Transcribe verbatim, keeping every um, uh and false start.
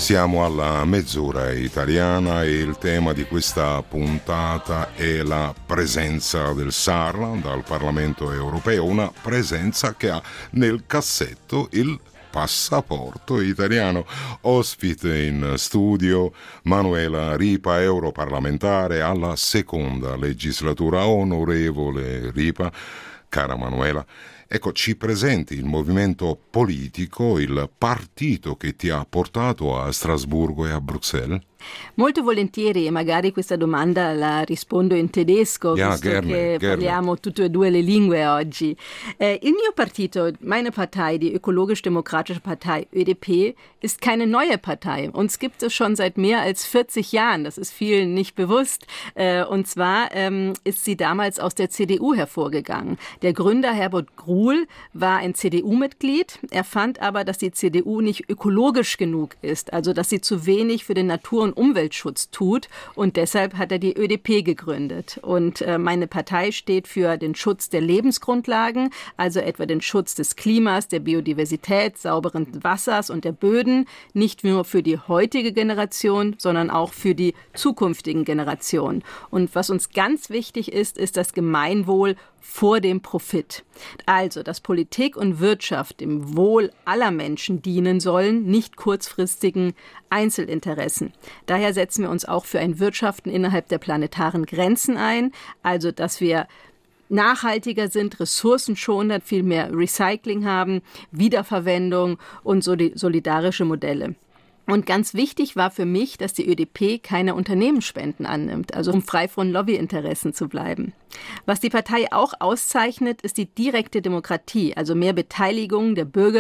Siamo alla mezz'ora italiana e il tema di questa puntata è la presenza del Saarland dal Parlamento europeo, una presenza che ha nel cassetto il passaporto italiano. Ospite in studio Manuela Ripa, europarlamentare alla seconda legislatura. Onorevole Ripa, cara Manuela, ecco, ci presenti il movimento politico, il partito che ti ha portato a Strasburgo e a Bruxelles? Molto volentieri, e magari questa domanda la rispondo in tedesco, Ja, visto gerne, che gerne. parliamo tutte e due le lingue oggi. Eh, il mio partito, meine Partei, die Ökologisch-Demokratische Partei, Ö D P, ist keine neue Partei. Uns gibt es schon seit mehr als vierzig Jahren, das ist vielen nicht bewusst. Äh, und zwar ähm, ist sie damals aus der C D U hervorgegangen. Der Gründer Herbert Gruhl war ein C D U-Mitglied. Er fand aber, dass die C D U nicht ökologisch genug ist, also dass sie zu wenig für den Natur- und Umweltschutz tut, und deshalb hat er die Ö D P gegründet. Und äh, meine Partei steht für den Schutz der Lebensgrundlagen, also etwa den Schutz des Klimas, der Biodiversität, sauberen Wassers und der Böden, nicht nur für die heutige Generation, sondern auch für die zukünftigen Generationen. Und was uns ganz wichtig ist, ist das Gemeinwohl vor dem Profit. Also, dass Politik und Wirtschaft dem Wohl aller Menschen dienen sollen, nicht kurzfristigen Einzelinteressen. Daher setzen wir uns auch für ein Wirtschaften innerhalb der planetaren Grenzen ein, also dass wir nachhaltiger sind, ressourcenschonender, viel mehr Recycling haben, Wiederverwendung und solidarische Modelle. Und ganz wichtig war für mich, dass die Ö D P keine Unternehmensspenden annimmt, also um frei von Lobbyinteressen zu bleiben. Was die Partei auch auszeichnet, ist die direkte Demokratie, also mehr Beteiligung der Bürger